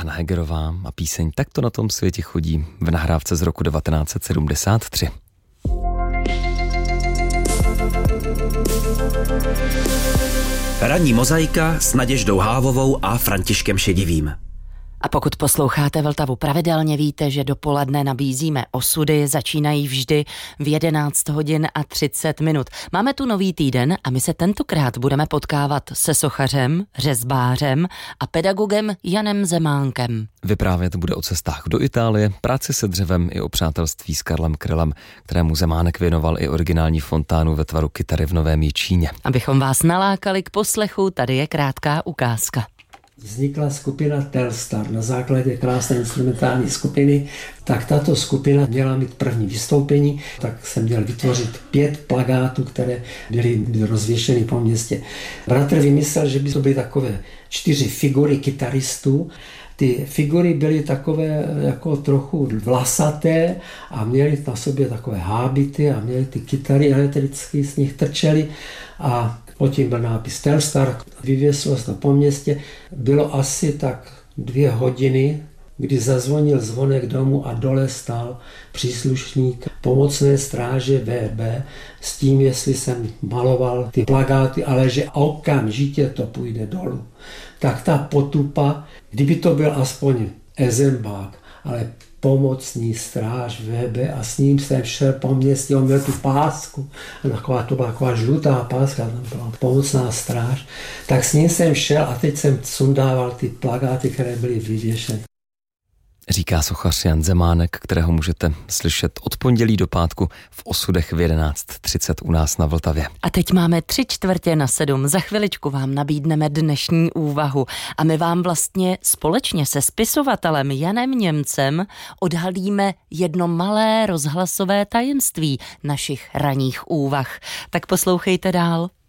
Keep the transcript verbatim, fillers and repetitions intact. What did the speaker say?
Hana Hegerová a píseň Tak to na tom světě chodí v nahrávce z roku devatenáct set sedmdesát tři. Ranní mozaika s Naděždou Hávovou a Františkem Šedivým. A pokud posloucháte Vltavu pravidelně, víte, že dopoledne nabízíme osudy, začínají vždy v jedenáct hodin a třicet minut. Máme tu nový týden a my se tentokrát budeme potkávat se sochařem, řezbářem a pedagogem Janem Zemánkem. Vyprávět bude o cestách do Itálie, práci se dřevem i o přátelství s Karlem Krylem, kterému Zemánek věnoval i originální fontánu ve tvaru kytary v Novém Jičíně. Abychom vás nalákali k poslechu, tady je krátká ukázka. Vznikla skupina Telstar na základě krásné instrumentální skupiny, tak tato skupina měla mít první vystoupení, tak jsem měl vytvořit pět plakátů, které byly rozvěšeny po městě. Bratr vymyslel, že by to byly takové čtyři figury kytaristů. Ty figury byly takové jako trochu vlasaté a měly na sobě takové hábity a měly ty kytary elektrické, z nich trčely a pod tím byl nápis Telstar, vyvěsilo se to po městě. Bylo asi tak dvě hodiny, kdy zazvonil zvonek domu a dole stál příslušník pomocné stráže V B s tím, jestli jsem maloval ty plakáty, ale že okamžitě to půjde dolů. Tak ta potupa, kdyby to byl aspoň Ezembák, ale pomocný stráž V B a s ním jsem šel po městě, on měl tu pásku, taková, to byla taková žlutá páska, tam byla pomocná stráž, tak s ním jsem šel a teď jsem sundával ty plakáty, které byly vyvěšeny. Říká sochař Jan Zemánek, kterého můžete slyšet od pondělí do pátku v osudech v jedenáct třicet u nás na Vltavě. A teď máme tři čtvrtě na sedm. Za chviličku vám nabídneme dnešní úvahu a my vám vlastně společně se spisovatelem Janem Němcem odhalíme jedno malé rozhlasové tajemství našich ranních úvah. Tak poslouchejte dál.